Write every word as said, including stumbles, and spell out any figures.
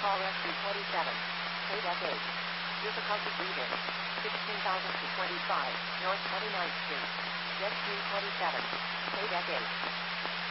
Call rescue forty-seven. K D E C eight. Difficulty breathing. sixteen thousand to twenty-five, North twenty-ninth Street. Rescue forty-seven. K D E C eight.